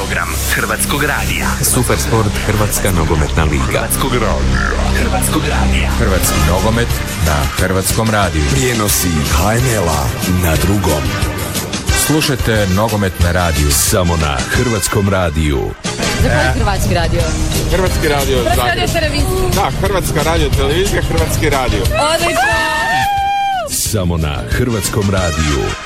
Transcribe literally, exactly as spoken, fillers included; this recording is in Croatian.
program Hrvatskog radija. Super sport, Hrvatska nogometna liga. Hrvatskog radija. Hrvatskog radija. Hrvatski nogomet na Hrvatskom radiju. Prijenosi ha en el-a na drugom. Slušajte nogomet na radiju. Samo na Hrvatskom radiju. Za koji Hrvatski radio? Hrvatski radio. Hrvatska radio televizija. Da, Hrvatska radio televizija, Hrvatski radio. Odlično! Samo na Hrvatskom radiju.